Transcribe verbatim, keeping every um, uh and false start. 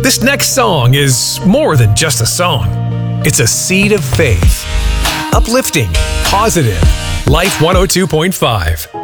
This next song is more than just a song. It's a seed of faith. Uplifting, positive. Life one oh two point five.